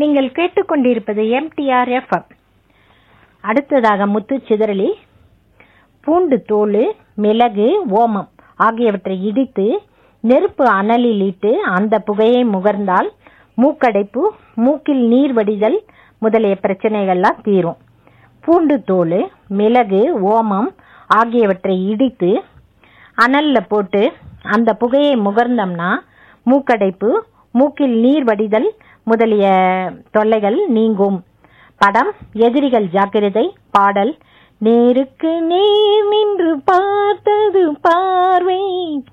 நீங்கள் கேட்டுக்கொண்டிருப்பது MTR FM. அடுத்ததாக முத்து சிதறலி. பூண்டு தோல், மிளகு, ஓமம் ஆகியவற்றை இடித்து நெருப்பு அனலில் இட்டு அந்த புகையை முகர்ந்தால் மூக்கடைப்பு, மூக்கில் நீர் வடிதல் முதலிய பிரச்சனைகள்லாம் தீரும். பூண்டு தோல், மிளகு, ஓமம் ஆகியவற்றை இடித்து அனல்ல போட்டு அந்த புகையை முகர்ந்தோம்னா மூக்கடைப்பு, மூக்கில் நீர் வடிதல் முதலிய தொல்லைகள் நீங்கும். படம் எதிரிகள் ஜாக்கிரதை. பாடல் நேருக்கு நேர் நின்று பார்த்தது பார்வை